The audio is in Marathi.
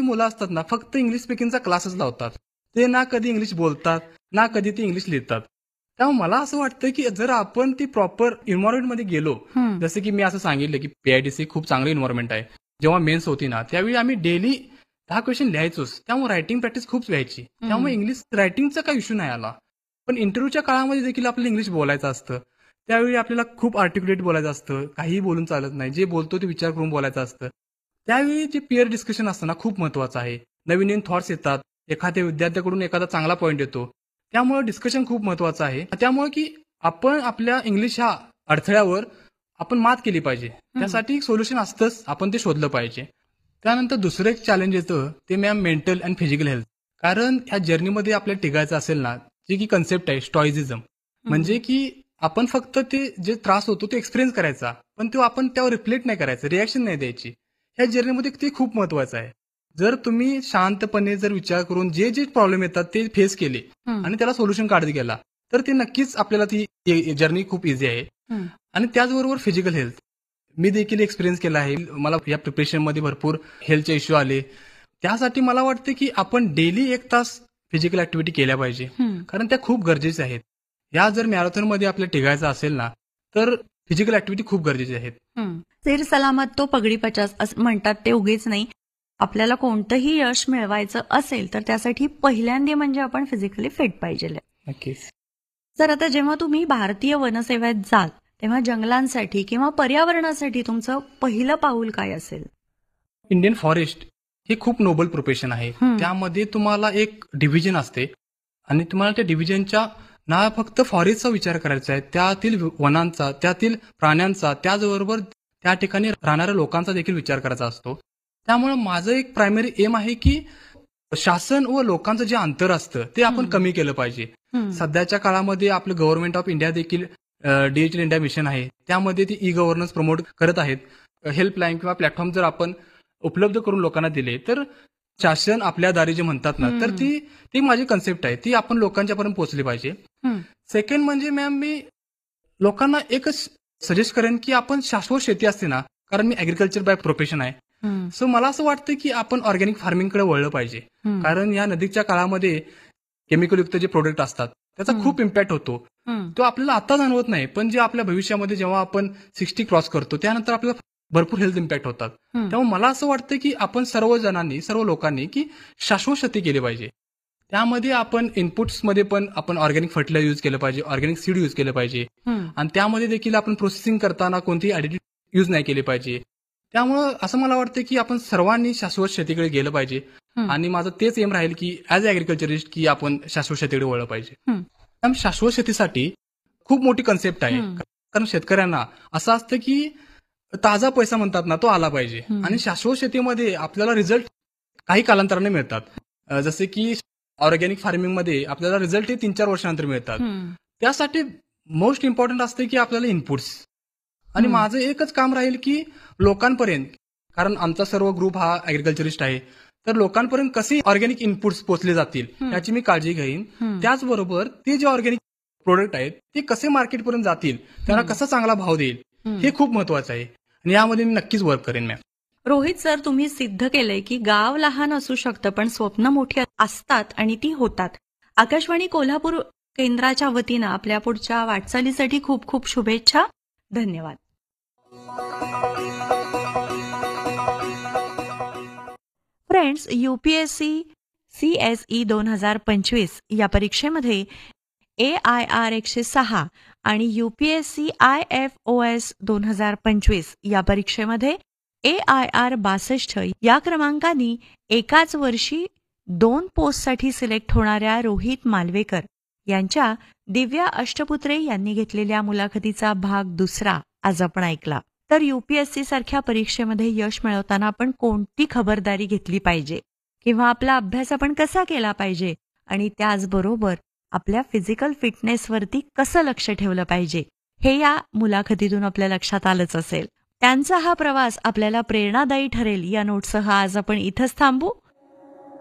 मुलं असतात ना फक्त इंग्लिश स्पीकिंगचा क्लासेस लावतात. ते ना कधी इंग्लिश बोलतात ना कधी ते इंग्लिश लिहितात. त्यामुळे मला असं वाटतं की जर आपण ती प्रॉपर एन्व्हायरमेंटमध्ये गेलो, जसं की मी असं सांगितलं की PITC खूप चांगलं एन्व्हायरमेंट आहे. जेव्हा मेन्स होती ना त्यावेळी आम्ही डेली 10 क्वेश्चन लिहायचोच. त्यामुळे रायटिंग प्रॅक्टिस खूप व्हायची. त्यामुळे इंग्लिश रायटिंगचा काही इश्यू नाही आला. पण इंटरव्ह्यूच्या काळामध्ये देखील आपल्याला इंग्लिश बोलायचं असतं. त्यावेळी आपल्याला खूप आर्टिक्युलेट बोलायचं असतं. काहीही बोलून चालत नाही. जे बोलतो ते विचार करून बोलायचं असतं. त्यावेळी जे पिअर डिस्कशन असतं ना खूप महत्वाचं आहे. नवीन नवीन थॉट्स येतात. एखाद्या विद्यार्थ्याकडून एखादा चांगला पॉईंट येतो. त्यामुळे डिस्कशन खूप महत्वाचं आहे. त्यामुळे की आपण आपल्या इंग्लिश ह्या अडथळ्यावर आपण मात केली पाहिजे. त्यासाठी एक सोल्युशन असतंच, आपण ते शोधलं पाहिजे. त्यानंतर दुसरं एक चॅलेंज येतं ते ma'am mental and physical health. कारण ह्या जर्नीमध्ये आपल्याला टिकायचं असेल ना, जी की कन्सेप्ट आहे स्टॉइझिझम, म्हणजे की आपण फक्त ते जे त्रास होतो ते एक्सपिरियन्स करायचा, पण तो आपण त्यावर रिफ्लेक्ट नाही करायचं, रिॲक्शन नाही द्यायची. ह्या जर्नीमध्ये ते खूप महत्वाचं आहे. जर तुम्ही शांतपणे जर विचार करून जे जे प्रॉब्लेम येतात ते फेस केले आणि त्याला सोल्युशन काढत गेला तर ते नक्कीच आपल्याला ती जर्नी खूप इझी आहे. आणि त्याचबरोबर फिजिकल हेल्थ मी देखील एक्सपिरियन्स केला आहे. मला या प्रिपरेशनमध्ये भरपूर हेल्थचे इश्यू आले. त्यासाठी मला वाटतं की आपण डेली 1 तास फिजिकल ऍक्टिव्हिटी केल्या पाहिजे, कारण त्या खूप गरजेच्या आहेत. या जर मॅरेथॉनमध्ये आपल्याला टिकायचं असेल ना तर फिजिकल ऍक्टिव्हिटी खूप गरजेची आहेत. सिर सलामत तो पगडी 50 असं म्हणतात ते उगीच नाही. आपल्याला कोणतंही यश मिळवायचं असेल तर त्यासाठी पहिल्यांदा म्हणजे आपण फिजिकली फिट पाहिजे. नक्कीच. सर आता जेव्हा तुम्ही भारतीय वनसेवेत जाल तेव्हा जंगलांसाठी किंवा पर्यावरणासाठी तुमचं पहिलं पाऊल काय असेल? इंडियन फॉरेस्ट हे खूप नोबल प्रोफेशन आहे. त्यामध्ये तुम्हाला एक डिव्हिजन असते आणि तुम्हाला त्या डिव्हिजनच्या ना फक्त फॉरेस्टचा विचार करायचा आहे, त्यातील वनांचा, त्यातील प्राण्यांचा, त्याचबरोबर त्या ठिकाणी राहणाऱ्या लोकांचा देखील विचार करायचा असतो. त्यामुळे माझं एक प्रायमरी एम आहे की शासन व लोकांचं जे अंतर असतं ते आपण कमी केलं पाहिजे. सध्याच्या काळामध्ये आपलं गव्हर्नमेंट ऑफ इंडिया देखील डिजिटल इंडिया मिशन आहे, त्यामध्ये ती ई गव्हर्नन्स प्रमोट करत आहेत. हेल्पलाईन किंवा प्लॅटफॉर्म जर आपण उपलब्ध करून लोकांना दिले तर शासन आपल्या दारी जे म्हणतात ना तर ती माझी कन्सेप्ट आहे, ती आपण लोकांच्यापर्यंत पोहोचली पाहिजे. सेकंड म्हणजे मॅम मी लोकांना एकच सजेस्ट करेन की आपण शाश्वत शेती असते ना, कारण मी ऍग्रिकल्चर बाय प्रोफेशन आहे, सो मला असं वाटतं की आपण ऑर्गॅनिक फार्मिंगकडे वळलं पाहिजे. कारण या नदीच्या काळामध्ये केमिकलयुक्त जे प्रोडक्ट असतात त्याचा खूप इम्पॅक्ट होतो. तो आपल्याला आता जाणवत नाही, पण जे आपल्या भविष्यामध्ये जेव्हा आपण 60 क्रॉस करतो त्यानंतर आपल्याला भरपूर हेल्थ इम्पॅक्ट होतात. त्यामुळे मला असं वाटतं की आपण सर्व लोकांनी की शाश्वत शेती केली पाहिजे. त्यामध्ये आपण इनपुट्समध्ये पण आपण ऑर्गॅनिक फर्टिलायझर यूज केलं पाहिजे, ऑर्गॅनिक सीड यूज केलं पाहिजे आणि त्यामध्ये देखील आपण प्रोसेसिंग करताना कोणतीही ॲडिटिव्ह यूज नाही केले पाहिजे. त्यामुळं असं मला वाटतं की आपण सर्वांनी शाश्वत शेतीकडे गेलं पाहिजे आणि माझं तेच एम राहील की ऍज अ ऍग्रिकल्चरिस्ट की आपण शाश्वत शेतीकडे वळलं पाहिजे. शाश्वत शेतीसाठी खूप मोठी कन्सेप्ट आहे, कारण शेतकऱ्यांना असं असतं की ताजा पैसा म्हणतात ना तो आला पाहिजे आणि शाश्वत शेतीमध्ये आपल्याला रिझल्ट काही कालांतराने मिळतात. जसे की ऑर्गॅनिक फार्मिंगमध्ये आपल्याला रिझल्ट हे 3-4 वर्षानंतर मिळतात. त्यासाठी मोस्ट इम्पॉर्टंट असते की आपल्याला इनपुट्स, आणि माझं एकच काम राहील की लोकांपर्यंत, कारण आमचा सर्व ग्रुप हा ऍग्रिकल्चरिस्ट आहे, तर लोकांपर्यंत कसे ऑर्गॅनिक इनपुट्स पोहोचले जातील याची मी काळजी घेईन. त्याचबरोबर ते जे ऑर्गॅनिक प्रोडक्ट आहेत ते कसे मार्केटपर्यंत जातील, त्यांना कसा चांगला भाव देईल, हे खूप महत्वाचं आहे आणि यामध्ये मी नक्कीच वर्क करेन. मॅम रोहित सर, तुम्ही सिद्ध केलंय की गाव लहान असू शकतं पण स्वप्न मोठी असतात आणि ती होतात. आकाशवाणी कोल्हापूर केंद्राच्या वतीनं आपल्या पुढच्या वाटचालीसाठी खूप खूप शुभेच्छा. धन्यवाद. फ्रेंड्स, UPSC CSE 2025 या परीक्षेमध्ये AIR 106 आणि UPSC IFOS 2025 या परीक्षेमध्ये AIR 62 या क्रमांकांनी एकाच वर्षी 2 पोस्टसाठी सिलेक्ट होणाऱ्या रोहित मालवेकर यांच्या दिव्या अष्टपुत्रे यांनी घेतलेल्या मुलाखतीचा भाग 2 आज आपण ऐकला. तर UPSC सारख्या परीक्षेमध्ये यश मिळवताना आपण कोणती खबरदारी घेतली पाहिजे किंवा आपला अभ्यास आपण कसा केला पाहिजे आणि त्याचबरोबर आपल्या फिजिकल फिटनेसवरती कसं लक्ष ठेवलं पाहिजे हे या मुलाखतीतून आपल्या लक्षात आलंच असेल. त्यांचा हा प्रवास आपल्याला प्रेरणादायी ठरेल या नोटसह आज आपण इथंच थांबू.